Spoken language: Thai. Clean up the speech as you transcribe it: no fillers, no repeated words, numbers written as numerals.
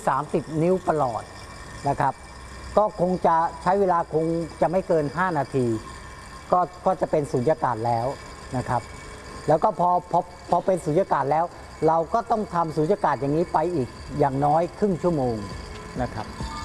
30 นิ้วประหลอดนะครับก็คงจะใช้เวลาคงจะไม่เกิน5 นาทีก็จะเป็นสุญญากาศแล้วนะครับแล้วก็พอเป็นสุญญากาศแล้วเราก็ต้องทำสุญญากาศอย่างนี้ไปอีกอย่างน้อยครึ่งชั่วโมงนะครับ